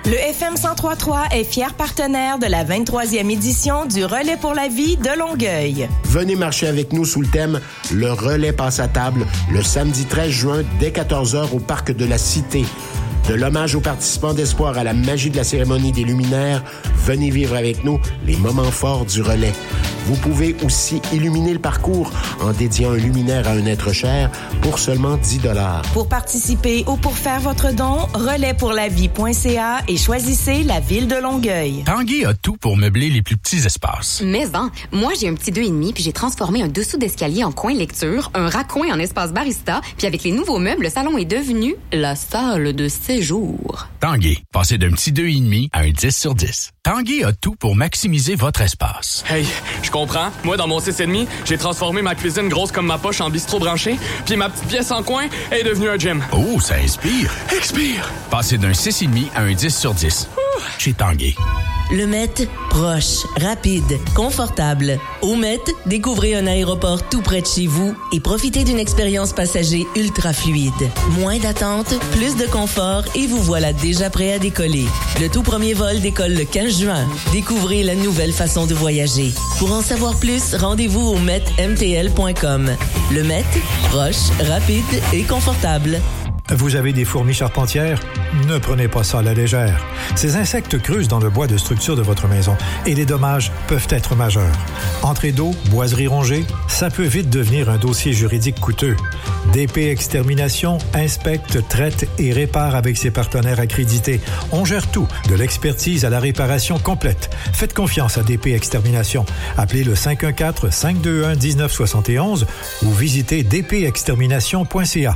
Le FM 103.3 est fier partenaire de la 23e édition du Relais pour la vie de Longueuil. Venez marcher avec nous sous le thème « Le relais passe à table » le samedi 13 juin dès 14h au Parc de la Cité. De l'hommage aux participants d'Espoir à la magie de la cérémonie des luminaires, venez vivre avec nous les moments forts du relais. Vous pouvez aussi illuminer le parcours en dédiant un luminaire à un être cher pour seulement 10 $. Pour participer ou pour faire votre don, relaispourlavie.ca et choisissez la ville de Longueuil. Tanguay a tout pour meubler les plus petits espaces. Mais moi j'ai un petit 2,5 puis j'ai transformé un dessous d'escalier en coin lecture, un raccoin en espace barista, puis avec les nouveaux meubles, le salon est devenu la salle de séjour. Tanguay, passez d'un petit 2,5 à un 10 sur 10. Tanguay a tout pour maximiser votre espace. Hey, je comprends. Moi, dans mon 6,5, j'ai transformé ma cuisine grosse comme ma poche en bistrot branché, puis ma petite pièce en coin est devenue un gym. Oh, ça inspire. Expire! Passez d'un 6,5 à un 10 sur 10. Chez Tanguay. Le Met, proche, rapide, confortable. Au Met, découvrez un aéroport tout près de chez vous et profitez d'une expérience passager ultra fluide. Moins d'attente, plus de confort et vous voilà déjà prêt à décoller. Le tout premier vol décolle le 15 juin. Découvrez la nouvelle façon de voyager. Pour en savoir plus, rendez-vous au metmtl.com. Le Met, proche, rapide et confortable. Vous avez des fourmis charpentières? Ne prenez pas ça à la légère. Ces insectes creusent dans le bois de structure de votre maison et les dommages peuvent être majeurs. Entrée d'eau, boiserie rongée, ça peut vite devenir un dossier juridique coûteux. DP Extermination inspecte, traite et répare avec ses partenaires accrédités. On gère tout, de l'expertise à la réparation complète. Faites confiance à DP Extermination. Appelez le 514-521-1971 ou visitez dpextermination.ca.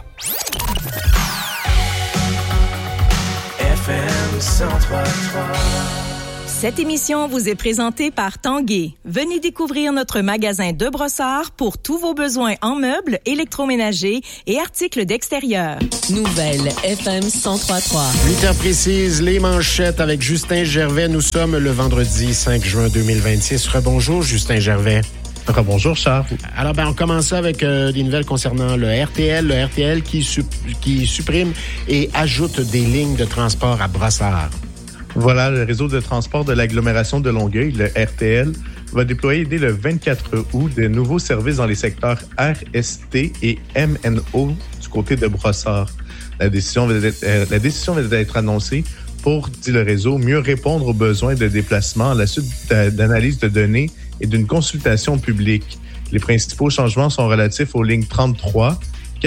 FM 103.3. Cette émission vous est présentée par Tanguay. Venez découvrir notre magasin de brossard pour tous vos besoins en meubles, électroménagers et articles d'extérieur. Nouvelle FM 103.3. 8h précise, les manchettes avec Justin Gervais. Nous sommes le vendredi 5 juin 2026. Rebonjour, Justin Gervais. Bonjour, Charles. Alors, on commence avec des nouvelles concernant le RTL. Le RTL qui supprime et ajoute des lignes de transport à Brossard. Voilà, le réseau de transport de l'agglomération de Longueuil, le RTL, va déployer dès le 24 août de nouveaux services dans les secteurs RST et MNO du côté de Brossard. La décision vient d'être annoncée pour, dit le réseau, mieux répondre aux besoins de déplacement à la suite d'analyse de données et d'une consultation publique. Les principaux changements sont relatifs aux lignes 33,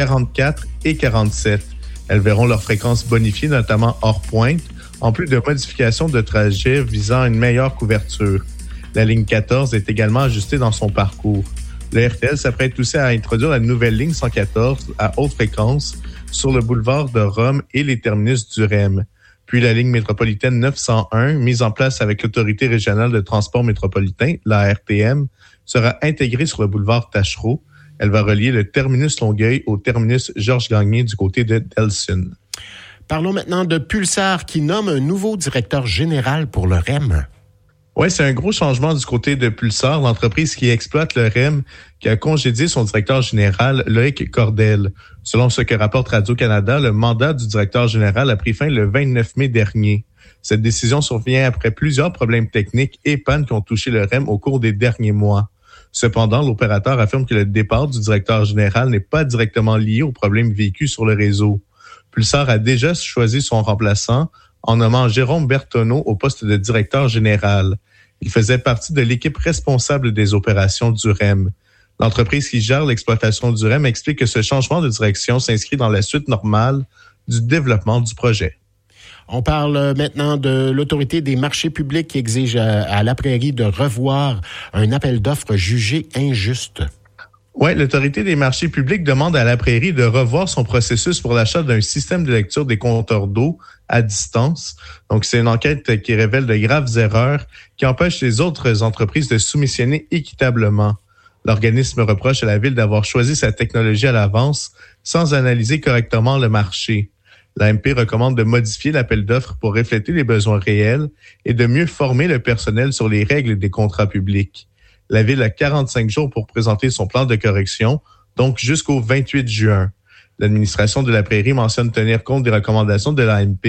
44 et 47. Elles verront leur fréquence bonifiée, notamment hors pointe, en plus de modifications de trajets visant une meilleure couverture. La ligne 14 est également ajustée dans son parcours. Le RTL s'apprête aussi à introduire la nouvelle ligne 114 à haute fréquence sur le boulevard de Rome et les terminus du REM. Puis la ligne métropolitaine 901, mise en place avec l'Autorité régionale de transport métropolitain, la RTM, sera intégrée sur le boulevard Tachereau. Elle va relier le terminus Longueuil au terminus Georges-Gagné du côté de Delsun. Parlons maintenant de Pulsar qui nomme un nouveau directeur général pour le REM. Oui, c'est un gros changement du côté de Pulsar, l'entreprise qui exploite le REM, qui a congédié son directeur général, Loïc Cordel. Selon ce que rapporte Radio-Canada, le mandat du directeur général a pris fin le 29 mai dernier. Cette décision survient après plusieurs problèmes techniques et pannes qui ont touché le REM au cours des derniers mois. Cependant, l'opérateur affirme que le départ du directeur général n'est pas directement lié aux problèmes vécus sur le réseau. Pulsar a déjà choisi son remplaçant en nommant Jérôme Bertonneau au poste de directeur général. Il faisait partie de l'équipe responsable des opérations du REM. L'entreprise qui gère l'exploitation du REM explique que ce changement de direction s'inscrit dans la suite normale du développement du projet. On parle maintenant de l'Autorité des marchés publics qui exige à la Prairie de revoir un appel d'offres jugé injuste. Oui, l'Autorité des marchés publics demande à la Prairie de revoir son processus pour l'achat d'un système de lecture des compteurs d'eau à distance. Donc, c'est une enquête qui révèle de graves erreurs qui empêchent les autres entreprises de soumissionner équitablement. L'organisme reproche à la Ville d'avoir choisi sa technologie à l'avance sans analyser correctement le marché. L'AMP recommande de modifier l'appel d'offres pour refléter les besoins réels et de mieux former le personnel sur les règles des contrats publics. La Ville a 45 jours pour présenter son plan de correction, donc jusqu'au 28 juin. L'administration de la Prairie mentionne tenir compte des recommandations de l'AMP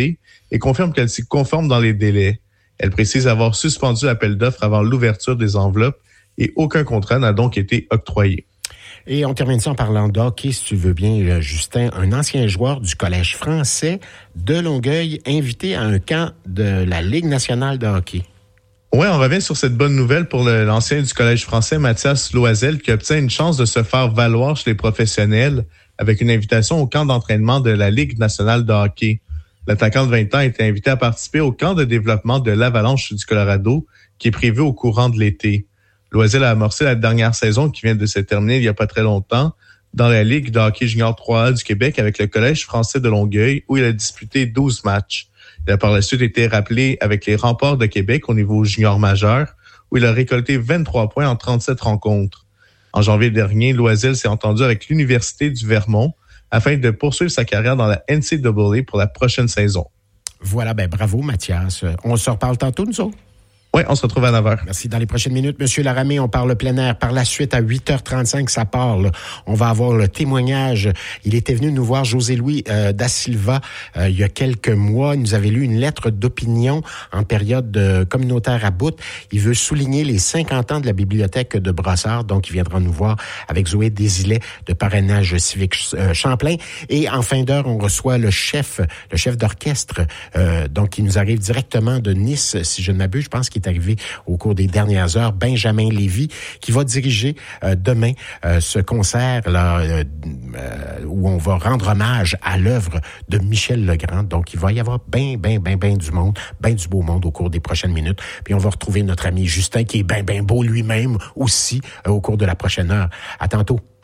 et confirme qu'elle s'y conforme dans les délais. Elle précise avoir suspendu l'appel d'offres avant l'ouverture des enveloppes et aucun contrat n'a donc été octroyé. Et on termine ça en parlant de hockey, si tu veux bien, Justin, un ancien joueur du Collège français de Longueuil, invité à un camp de la Ligue nationale de hockey. Oui, on revient sur cette bonne nouvelle pour l'ancien du Collège français, Mathias Loisel, qui obtient une chance de se faire valoir chez les professionnels avec une invitation au camp d'entraînement de la Ligue nationale de hockey. L'attaquant de 20 ans a été invité à participer au camp de développement de l'Avalanche du Colorado, qui est prévu au courant de l'été. Loisel a amorcé la dernière saison qui vient de se terminer il n'y a pas très longtemps dans la Ligue de hockey junior 3A du Québec avec le Collège français de Longueuil, où il a disputé 12 matchs. Il a par la suite été rappelé avec les Remparts de Québec au niveau junior majeur, où il a récolté 23 points en 37 rencontres. En janvier dernier, Loisel s'est entendu avec l'Université du Vermont afin de poursuivre sa carrière dans la NCAA pour la prochaine saison. Voilà, bravo Mathias. On se reparle tantôt, nous autres? Oui, on se retrouve à 9h. Merci. Dans les prochaines minutes, Monsieur Laramé, on parle plein air. Par la suite, à 8h35, ça part. Là. On va avoir le témoignage. Il était venu nous voir, José-Louis Da Silva, il y a quelques mois. Il nous avait lu une lettre d'opinion en période communautaire à Bout. Il veut souligner les 50 ans de la bibliothèque de Brossard. Donc, il viendra nous voir avec Zoé Desilets de Parrainage civique Champlain. Et en fin d'heure, on reçoit le chef d'orchestre, donc qui nous arrive directement de Nice, si je ne m'abuse. Je pense qu'il est arrivé au cours des dernières heures, Benjamin Lévy, qui va diriger demain ce concert là où on va rendre hommage à l'œuvre de Michel Legrand. Donc, il va y avoir ben du monde, ben du beau monde au cours des prochaines minutes. Puis on va retrouver notre ami Justin, qui est ben beau lui-même aussi au cours de la prochaine heure. À tantôt.